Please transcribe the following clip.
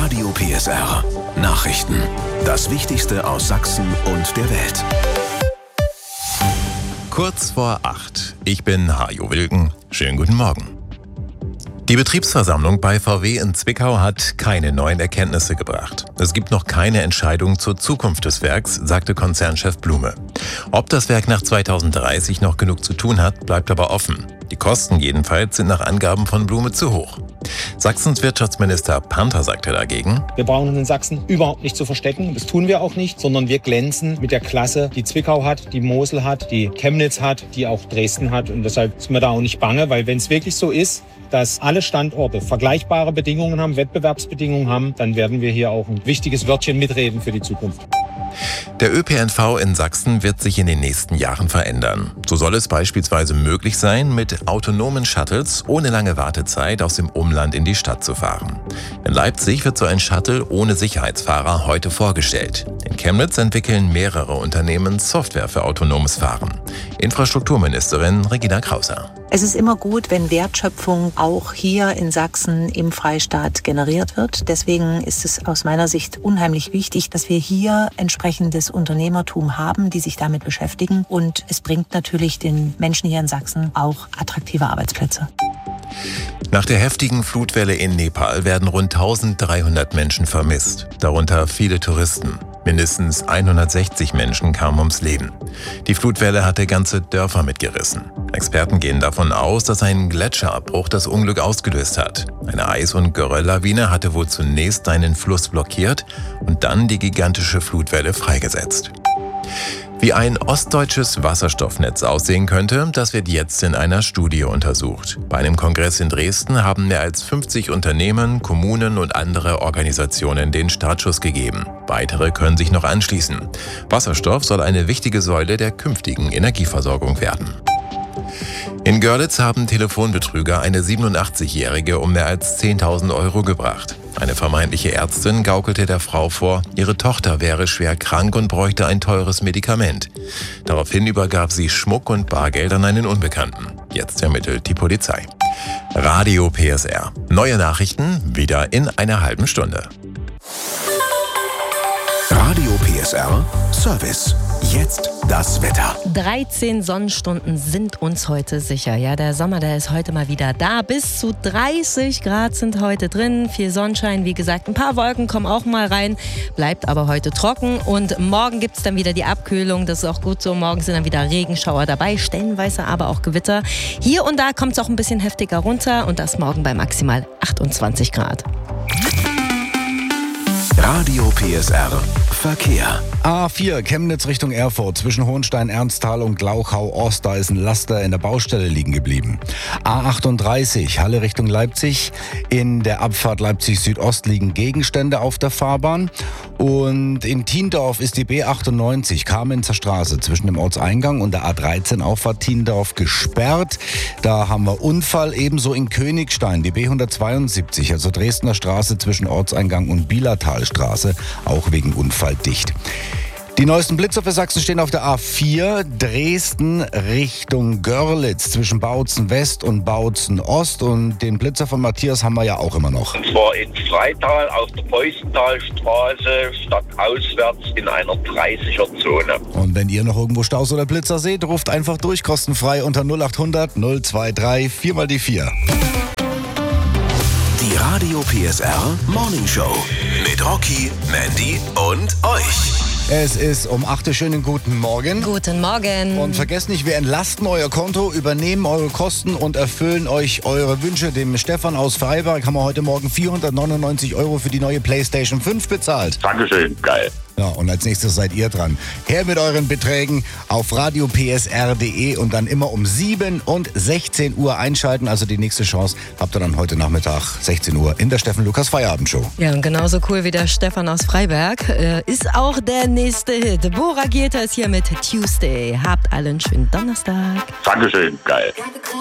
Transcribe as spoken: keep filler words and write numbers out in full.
Radio P S R. Nachrichten. Das Wichtigste aus Sachsen und der Welt. Kurz vor acht. Ich bin Hajo Wilken. Schönen guten Morgen. Die Betriebsversammlung bei V W in Zwickau hat keine neuen Erkenntnisse gebracht. Es gibt noch keine Entscheidung zur Zukunft des Werks, sagte Konzernchef Blume. Ob das Werk nach zweitausenddreißig noch genug zu tun hat, bleibt aber offen. Die Kosten jedenfalls sind nach Angaben von Blume zu hoch. Sachsens Wirtschaftsminister Panther sagte dagegen: Wir brauchen uns in Sachsen überhaupt nicht zu verstecken. Das tun wir auch nicht, sondern wir glänzen mit der Klasse, die Zwickau hat, die Mosel hat, die Chemnitz hat, die auch Dresden hat. Und deshalb ist mir da auch nicht bange, weil wenn es wirklich so ist, dass alle Standorte vergleichbare Bedingungen haben, Wettbewerbsbedingungen haben, dann werden wir hier auch ein wichtiges Wörtchen mitreden für die Zukunft. Der Ö P N V in Sachsen wird sich in den nächsten Jahren verändern. So soll es beispielsweise möglich sein, mit autonomen Shuttles ohne lange Wartezeit aus dem Umland in die Stadt zu fahren. In Leipzig wird so ein Shuttle ohne Sicherheitsfahrer heute vorgestellt. In Chemnitz entwickeln mehrere Unternehmen Software für autonomes Fahren. Infrastrukturministerin Regina Krauser. Es ist immer gut, wenn Wertschöpfung auch hier in Sachsen im Freistaat generiert wird. Deswegen ist es aus meiner Sicht unheimlich wichtig, dass wir hier entsprechendes Unternehmertum haben, die sich damit beschäftigen. Und es bringt natürlich den Menschen hier in Sachsen auch attraktive Arbeitsplätze. Nach der heftigen Flutwelle in Nepal werden rund eintausenddreihundert Menschen vermisst, darunter viele Touristen. Mindestens hundertsechzig Menschen kamen ums Leben. Die Flutwelle hatte ganze Dörfer mitgerissen. Experten gehen davon aus, dass ein Gletscherabbruch das Unglück ausgelöst hat. Eine Eis- und Gerölllawine hatte wohl zunächst einen Fluss blockiert und dann die gigantische Flutwelle freigesetzt. Wie ein ostdeutsches Wasserstoffnetz aussehen könnte, das wird jetzt in einer Studie untersucht. Bei einem Kongress in Dresden haben mehr als fünfzig Unternehmen, Kommunen und andere Organisationen den Startschuss gegeben. Weitere können sich noch anschließen. Wasserstoff soll eine wichtige Säule der künftigen Energieversorgung werden. In Görlitz haben Telefonbetrüger eine siebenundachtzigjährige um mehr als zehntausend Euro gebracht. Eine vermeintliche Ärztin gaukelte der Frau vor, ihre Tochter wäre schwer krank und bräuchte ein teures Medikament. Daraufhin übergab sie Schmuck und Bargeld an einen Unbekannten. Jetzt ermittelt die Polizei. Radio P S R. Neue Nachrichten wieder in einer halben Stunde. Radio P S R Service. Jetzt das Wetter. dreizehn Sonnenstunden sind uns heute sicher. Ja, der Sommer, der ist heute mal wieder da. Bis zu dreißig Grad sind heute drin. Viel Sonnenschein, wie gesagt. Ein paar Wolken kommen auch mal rein. Bleibt aber heute trocken. Und morgen gibt es dann wieder die Abkühlung. Das ist auch gut so. Morgen sind dann wieder Regenschauer dabei. Stellenweise aber auch Gewitter. Hier und da kommt es auch ein bisschen heftiger runter. Und das morgen bei maximal achtundzwanzig Grad. Radio P S R Verkehr. A vier Chemnitz Richtung Erfurt zwischen Hohenstein-Ernsthal und Glauchau-Ost, da ist ein Laster in der Baustelle liegen geblieben. A achtunddreißig Halle Richtung Leipzig. In der Abfahrt Leipzig-Südost liegen Gegenstände auf der Fahrbahn. Und in Thiendorf ist die B achtundneunzig Kamenzer Straße zwischen dem Ortseingang und der A dreizehn Auffahrt Thiendorf gesperrt. Da haben wir Unfall, ebenso in Königstein, die B hundertzweiundsiebzig, also Dresdner Straße zwischen Ortseingang und Bielertalstraße, auch wegen Unfall dicht. Die neuesten Blitzer für Sachsen stehen auf der A vier, Dresden Richtung Görlitz zwischen Bautzen West und Bautzen Ost. Und den Blitzer von Matthias haben wir ja auch immer noch. Und zwar in Freital auf der Beusthalstraße, stadtauswärts in einer dreißiger Zone. Und wenn ihr noch irgendwo Staus oder Blitzer seht, ruft einfach durch, kostenfrei unter null achthundert null dreiundzwanzig vier mal die vier. Die Radio P S R Morning Show mit Rocky, Mandy und euch. Es ist um acht Uhr. Schönen guten Morgen. Guten Morgen. Und vergesst nicht, wir entlasten euer Konto, übernehmen eure Kosten und erfüllen euch eure Wünsche. Dem Stefan aus Freiberg haben wir heute Morgen vierhundertneunundneunzig Euro für die neue PlayStation fünf bezahlt. Dankeschön, geil. Ja, und als nächstes seid ihr dran. Her mit euren Beträgen auf radio p s r punkt d e und dann immer um sieben und sechzehn Uhr einschalten. Also die nächste Chance habt ihr dann heute Nachmittag sechzehn Uhr in der Steffen Lukas Feierabendshow. Ja, und genauso cool wie der Stefan aus Freiberg äh, ist auch der nächste Hit. Bora Gieta ist hier mit Tuesday. Habt allen schönen Donnerstag. Dankeschön, geil.